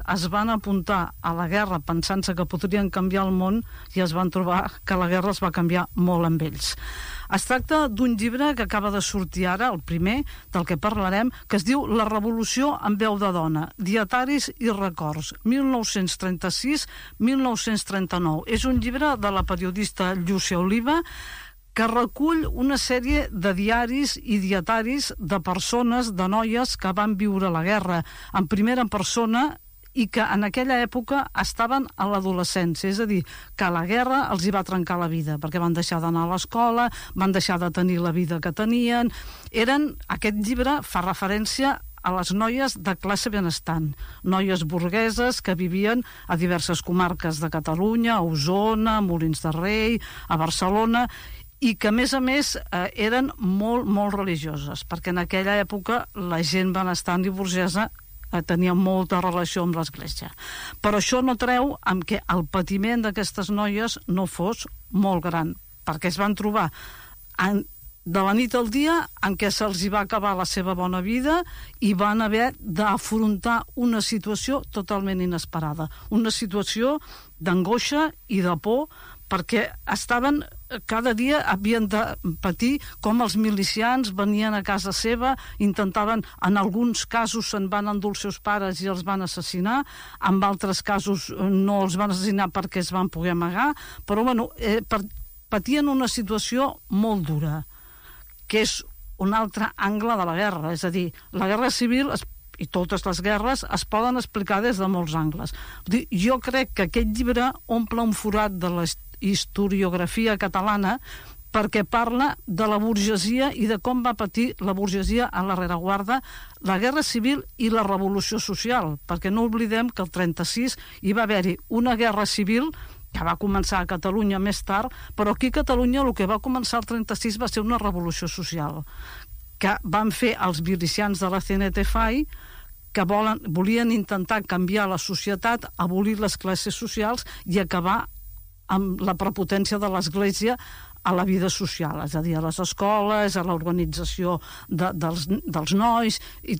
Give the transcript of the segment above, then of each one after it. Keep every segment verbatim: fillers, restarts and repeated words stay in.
es van apuntar a la guerra pensant-se que podrien canviar el món i es van trobar que la guerra es va canviar molt amb ells. Es tracta d'un llibre que acaba de sortir ara, el primer, del que parlarem, que es diu La revolució en veu de dona, dietaris i records, mil nou-cents trenta-sis a mil nou-cents trenta-nou. És un llibre de la periodista Llúcia Oliva, que recull una sèrie de diaris i dietaris de persones, de noies que van viure la guerra en primera persona i que en aquella època estaven a l'adolescència, és a dir, que la guerra els hi va trencar la vida, perquè van deixar d'anar a l'escola, van deixar de tenir la vida que tenien. Eren, aquest llibre fa referència a les noies de classe benestant, noies burgueses que vivien a diverses comarques de Catalunya, a Osona, a Molins de Rei, a Barcelona, i que a més a més eh, eren molt, molt religioses, perquè en aquella època la gent benestant i burgesa eh, tenia molta relació amb l'Església. Però això no treu amb que el patiment d'aquestes noies no fos molt gran, perquè es van trobar en, de la nit al dia en què se'ls hi va acabar la seva bona vida i van haver d'afrontar una situació totalment inesperada, una situació d'angoixa i de por, perquè estaven, cada dia havien de patir com els milicians venien a casa seva, intentaven, en alguns casos se'n van endur els seus pares i els van assassinar, en altres casos no els van assassinar perquè es van poder amagar, però bueno, eh, patien una situació molt dura, que és un altre angle de la guerra, és a dir, la guerra civil es i totes les guerres es poden explicar des de molts angles. Jo crec que aquest llibre omple un forat de la historiografia catalana perquè parla de la burgesia i de com va patir la burgesia a la rereguarda, la guerra civil i la revolució social, perquè no oblidem que el trenta-sis hi va haver-hi una guerra civil que va començar a Catalunya més tard, però aquí a Catalunya el que va començar el trenta-sis va ser una revolució social, que van fer els milicians de la C N T F A I, que volen, volien intentar canviar la societat, abolir les classes socials i acabar amb la prepotència de l'Església a la vida social, és a dir, a les escoles, a l'organització de, dels, dels nois i,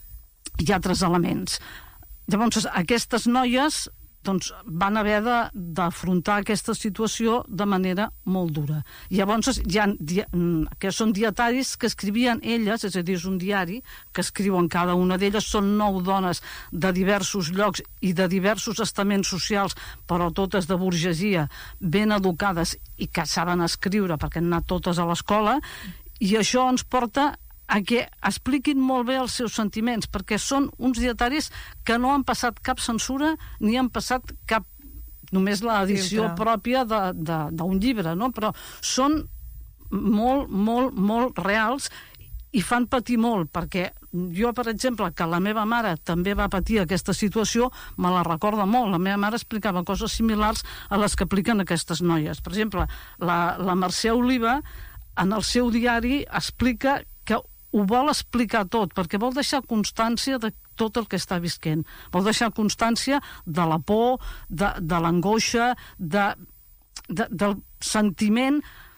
i altres elements. Llavors, aquestes noies doncs, van haver d'afrontar aquesta situació de manera molt dura. Llavors, hi ha, que són dietaris que escrivien elles, és a dir, és un diari que escriuen cada una d'elles, són nou dones de diversos llocs i de diversos estaments socials, però totes de burgesia, ben educades i que saben escriure perquè han anat totes a l'escola, i això ens porta a que expliquin molt bé els seus sentiments, perquè són uns dietaris que no han passat cap censura ni han passat cap, només l'edició sí, pròpia d'un llibre, no? Però són molt, molt, molt reals i fan patir molt, perquè jo, per exemple, que la meva mare també va patir aquesta situació, me la recorda molt. La meva mare explicava coses similars a les que apliquen aquestes noies. Per exemple, la, la Mercè Oliva, en el seu diari, explica que ho vol explicar tot, perquè vol deixar constància de tot el que està visquent. Vol deixar constància de la por, de, de l'angoixa, de, de, del sentiment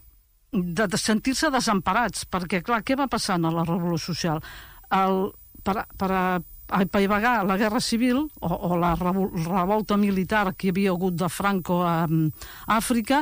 de, de sentir-se desemparats, perquè, clar, què va passant a la Revolució Social? El, per, per apaivagar la guerra civil o, o la revolta militar que hi havia hagut de Franco a, a Àfrica,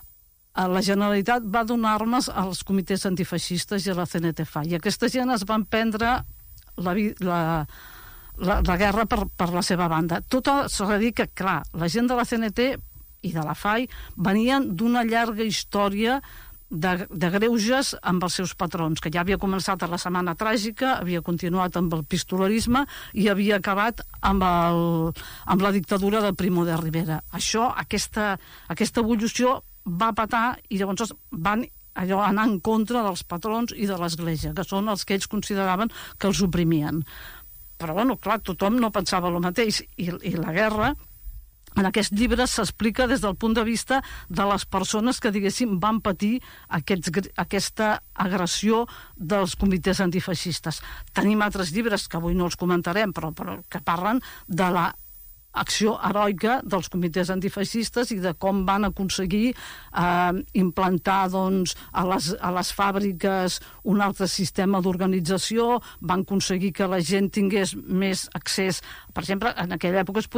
la Generalitat va donar armes als comitès antifeixistes i a la C N T F A I. I aquesta gent es van prendre la, la, la, la guerra per, per la seva banda. Tot s'ha de dir que, clar, la gent de la C N T i de la F A I venien d'una llarga història de, de greuges amb els seus patrons, que ja havia començat a la Setmana Tràgica, havia continuat amb el pistolerisme i havia acabat amb, el, amb la dictadura del Primo de Rivera. Això, aquesta, aquesta evolució va patar i llavors van allò anar en contra dels patrons i de l'Església, que són els que ells consideraven que els oprimien. Però, bueno, clar, tothom no pensava el mateix, i, i la guerra, en aquest llibre s'explica des del punt de vista de les persones que, diguéssim, van patir aquests, aquesta agressió dels comitès antifeixistes. Tenim altres llibres, que avui no els comentarem, però, però que parlen de la acció heroica dels comitès antifeixistes i de com van aconseguir eh, implantar doncs, a, les, a les fàbriques un altre sistema d'organització, van aconseguir que la gent tingués més accés. Per exemple, en aquella època es